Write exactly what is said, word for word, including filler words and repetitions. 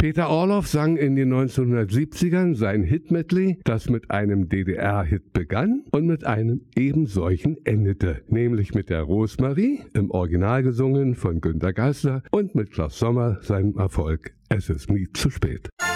Peter Orloff sang in den neunzehnhundertsiebzigern sein Hit-Medley, das mit einem D D R-Hit begann und mit einem ebensolchen endete, nämlich mit der Rosmarie, im Original gesungen von Günter Geissler, und mit Klaus Sommer seinem Erfolg Es ist nie zu spät.